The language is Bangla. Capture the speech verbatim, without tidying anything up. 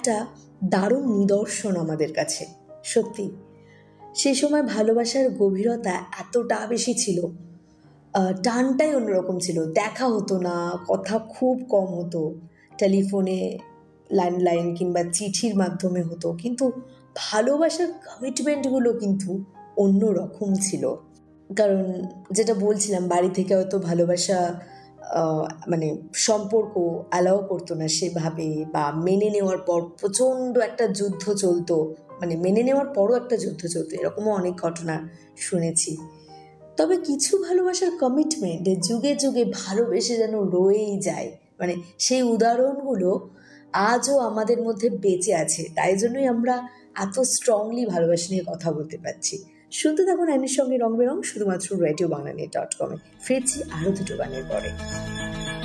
একটা দারুণ নিদর্শন আমাদের কাছে। সত্যি সেই সময় ভালোবাসার গভীরতা এতটা বেশি ছিল, আহ, টানটাই অন্যরকম ছিল। দেখা হতো না, কথা খুব কম হতো, টেলিফোনে, ল্যান্ডলাইন কিংবা চিঠির মাধ্যমে হতো, কিন্তু ভালোবাসার কমিটমেন্টগুলো কিন্তু অন্য রকম ছিল। কারণ যেটা বলছিলাম, বাড়ি থেকে হয়তো ভালোবাসা আহ, মানে সম্পর্ক অ্যালাউ করতো না সেভাবে, বা মেনে নেওয়ার পর প্রচণ্ড একটা যুদ্ধ চলতো, মানে মেনে নেওয়ার পরও একটা যুদ্ধ চলতো, এরকমও অনেক ঘটনা শুনেছি। তবে কিছু ভালোবাসার কমিটমেন্ট যুগে যুগে ভালোবেসে যেন রয়েই যায়, মানে সেই উদাহরণগুলো আজও আমাদের মধ্যে বেঁচে আছে। তাই জন্যই আমরা এত স্ট্রংলি ভালোবাসা নিয়ে কথা বলতে পারছি। শুনতে থাকুন আইনের সঙ্গে রং বেরং, শুধুমাত্র রেডিও বাংলা নিয়ে ডট কমে। ফিরছি আরও দুটো গানের পরে।